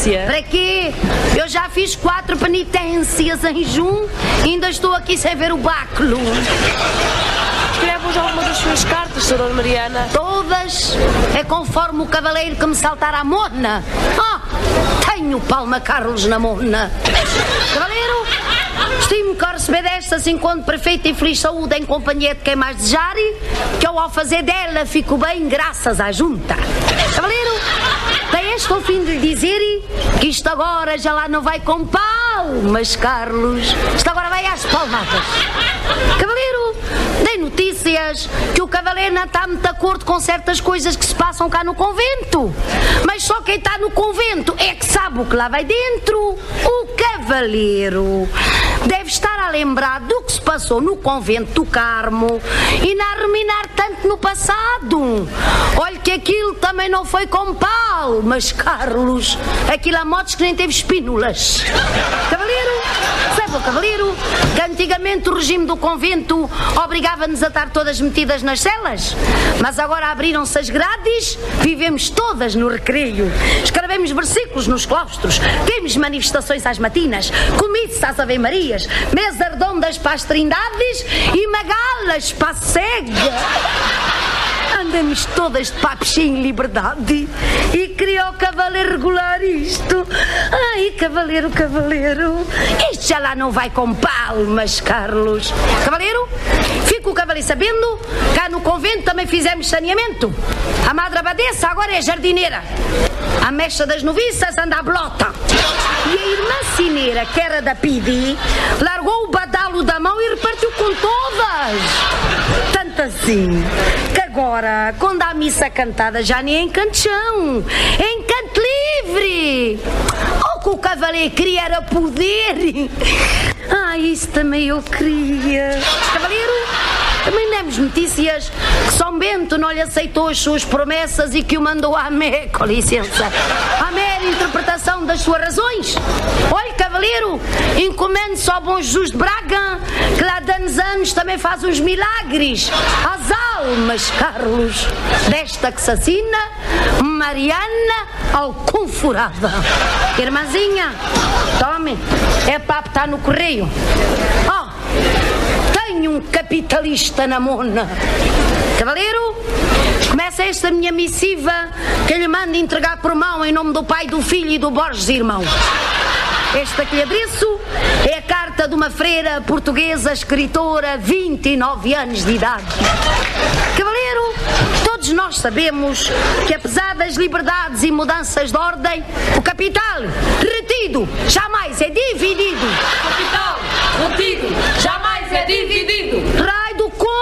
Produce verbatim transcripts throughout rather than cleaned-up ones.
penitência. Para quê? Eu já fiz quatro penitências em junho e ainda estou aqui sem ver o báculo. Escreve-nos alguma das suas cartas, Senhora Mariana. Todas é conforme o cavaleiro que me saltar à mona. Ah, tenho Palma Carlos na mona. Cavaleiro, estimo que ao receber desta se encontre perfeita e feliz saúde em companhia de quem mais desejar, que eu ao fazer dela fico bem graças à junta. Cavaleiro, tem este o fim de lhe dizer que isto agora já lá não vai com palmas, Carlos. Isto agora vai às palmadas. Cavaleiro, dei notícias que o cavaleiro não está muito de acordo com certas coisas que se passam cá no convento. Mas só quem está no convento é que sabe o que lá vai dentro. O cavaleiro deve estar a lembrar do que se passou no convento do Carmo e não a ruminar tanto no passado. Olha que aquilo também não foi com palmas, Carlos. Aquilo há modos que nem teve espínulas. Cavaleiro, sabe o cavaleiro que antigamente o regime do convento obrigava-nos a estar todas metidas nas celas? Mas agora abriram-se as grades, vivemos todas no recreio. Escrevemos versículos nos claustros, temos manifestações às matinas, comícios às ave-marias, mesas redondas para as trindades e magalas para a cega. Andamos todas de papo cheio em liberdade e queria o cavaleiro regular isto. Ai, cavaleiro, cavaleiro, isto já lá não vai com palmas, Carlos. Cavaleiro, fica o cavaleiro sabendo, cá no convento também fizemos saneamento. A madre abadesa agora é jardineira. A mecha das noviças anda à blota. E a irmã cineira, que era da Pidi, largou o badalo da mão e repartiu com todas. Tanto assim que agora, quando há missa cantada, já nem é em canto chão, é em canto livre. O que o cavaleiro queria era poder. Ah, isso também eu queria. Cavaleiro, também demos notícias que São Bento não lhe aceitou as suas promessas e que o mandou à mé, com licença, à mera interpretação das suas razões. Olha, cavaleiro, encomende-se ao bom Jesus de Braga, que lá de anos anos também faz uns milagres às almas, Carlos, desta que se assina Mariana Alconforada. Irmãzinha, tome, é papo, está no correio. Ó, oh, tenho um capitalista na mona. Cavaleiro, começa esta minha missiva que lhe mando entregar por mão em nome do Pai, do Filho e do Borges Irmão. Esta que lhe adereço é a carta de uma freira portuguesa, escritora, vinte e nove anos de idade. Cavaleiro, todos nós sabemos que apesar das liberdades e mudanças de ordem, o capital retido jamais é dividido. Capital retido jamais é dividido. Raio do couro!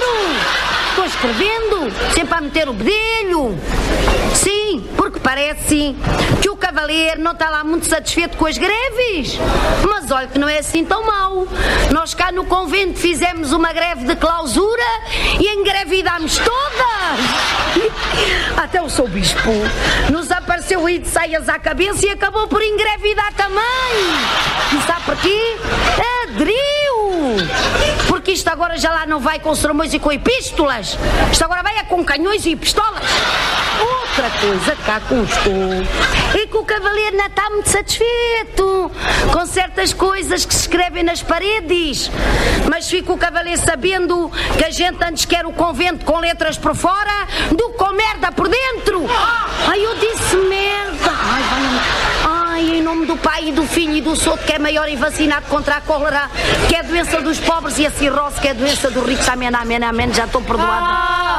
Estou escrevendo, sempre a meter o bedelho. Sim, porque parece que o cavaleiro não está lá muito satisfeito com as greves. Mas olha que não é assim tão mau. Nós cá no convento fizemos uma greve de clausura e engravidámos todas. Até o seu bispo nos apareceu aí de saias à cabeça e acabou por engravidar também. E sabe porquê? Aderiu! Porque isto agora já lá não vai com sermões e com epístolas. Isto agora vai é com canhões e pistolas. Outra coisa que cá constou é que o cavaleiro não está muito satisfeito com certas coisas que se escrevem nas paredes. Mas fica o cavaleiro sabendo que a gente antes quer o convento com letras por fora do que com merda por dentro. Ai, eu disse merda. Ai, vai... Ai, em nome do Pai e do Filho e do Soto, que é maior e vacinado contra a cólera, que é a doença dos pobres, e a cirrose, que é a doença dos ricos. Amém, amém, amém. Já estou perdoada.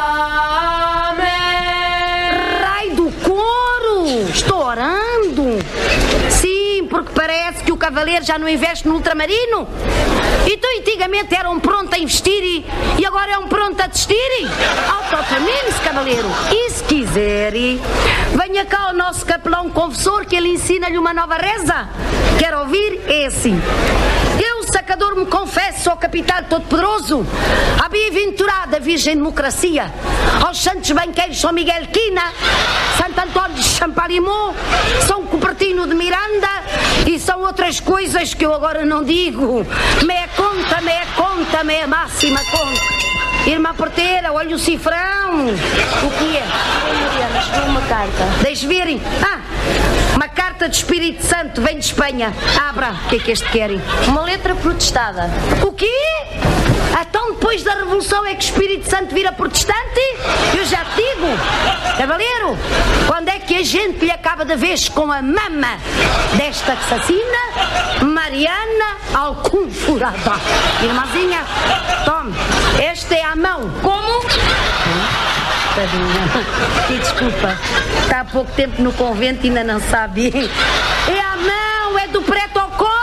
Amém. Raio do couro! Estou orando. Sim, porque parece que o cavaleiro já não investe no ultramarino. Então, antigamente era um pronto a investir e, e agora é um pronto a desistir. Autotamine-se, cavaleiro. E se quiser, venha cá o nosso capelão confessor, que ele ensina-lhe uma nova reza. Quer ouvir? É assim: eu, sacador, me confesso ao capital todo-poderoso, à bem-aventurada Virgem Democracia, aos santos banqueiros São Miguel Quina, Santo António de Champalimau, São Cupertino de Miranda e são outras coisas que eu agora não digo. Meia conta, meia conta, meia máxima conta. Irmã porteira, olha o cifrão. O que é? Mariana, escreveu uma carta. Deixe verem. Ah, Uma carta do Espírito Santo, vem de Espanha. Abra, o que é que este querem? Uma letra protestada. O quê? Então depois da Revolução é que o Espírito Santo vira protestante? Eu já te digo, cavaleiro, quando é que a gente lhe acaba de vez com a mama desta assassina, Mariana Alconfurada? Irmãzinha, tome, esta é a mão. Como? Tadinha, e desculpa, está há pouco tempo no convento e ainda não sabe. É a mão, é do preto ao colo.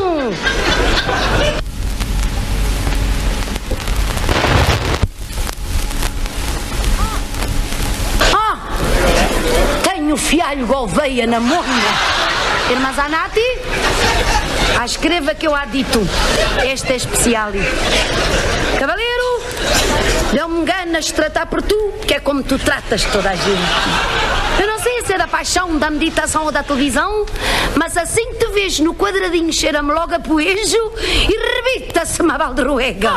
Tenho fialho Gouveia na morna. Irmã Zanatti, ah, escreva que eu há dito. Este é especial. Cavaleiro, não me enganas de tratar por tu, que é como tu tratas toda a gente. Eu não sei se é da paixão, da meditação ou da televisão, mas assim que te vejo no quadradinho cheira-me logo a poejo e rebita-se-me a balderuega.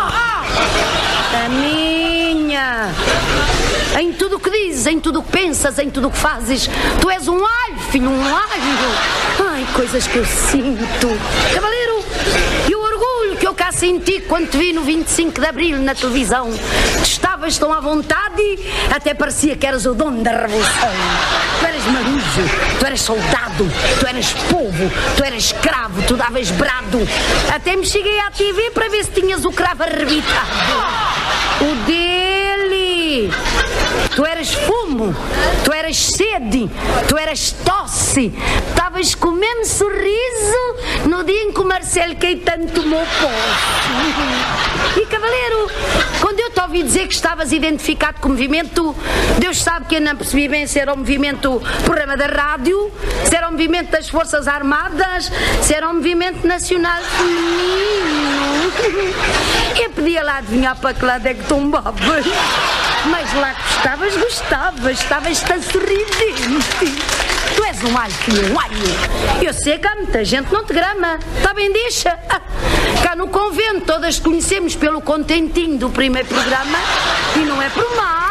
A minha... Em tudo o que dizes, em tudo o que pensas, em tudo o que fazes, tu és um alho, filho, um alho. Ai, coisas que eu sinto. Cavaleiro, e o orgulho que eu cá senti quando te vi no vinte e cinco de Abril na televisão. Tu estavas tão à vontade, até parecia que eras o dono da Revolução. Tu eras marujo, tu eras soldado, tu eras povo, tu eras escravo, tu davas brado. Até me cheguei à T V para ver se tinhas o cravo arrebitado. O dele. Tu eras fumo, tu eras sede, tu eras tosse. Estavas com o mesmo sorriso no dia em que o Marcelo Caetano tomou posse. E cavaleiro, quando eu te ouvi dizer que estavas identificado com o movimento, Deus sabe que eu não percebi bem se era o movimento programa da rádio, se era o movimento das Forças Armadas, se era o movimento nacional feminino. Eu podia lá adivinhar para que lado é que tombavas. Mas lá que estavas, gostavas, estavas tão sorridente. Tu és um alho, filho, um alho. Eu sei que há muita gente que não te grama. Está bem, deixa. Ah, cá no convento todas te conhecemos pelo contentinho do primeiro programa e não é por mal.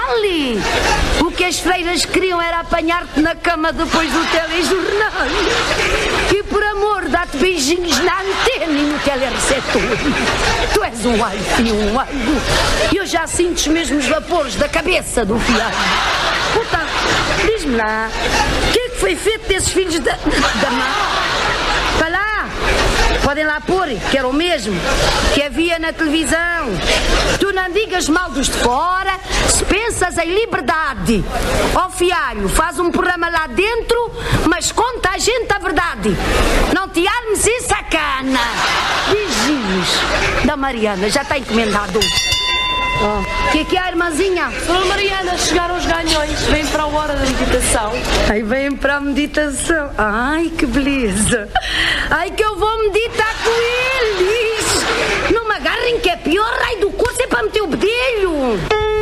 O que as freiras queriam era apanhar-te na cama depois do telejornal. E por amor, dar-te beijinhos na antena e no telereceptor. Tu és um alho, filho, um alho. E eu já sinto os mesmos vapores da cabeça do fiado. Portanto, diz-me lá, o que é que foi feito desses filhos da, da mãe? Para lá, podem lá pôr, que era o mesmo que havia na televisão. Tu não digas mal dos de fora, se pensas em liberdade. Ó fialho, faz um programa lá dentro, mas conta a gente a verdade. Não te armes em sacana. Beijinhos da Mariana, já está encomendado. O oh. que é que há, irmãzinha? Dona Mariana, chegaram os ganhões. Vêm para a hora da meditação. Ai, vêm para a meditação. Ai, que beleza. Ai, que eu vou meditar com eles. Não me agarrem que é pior. Raio do curso é para meter o bedelho.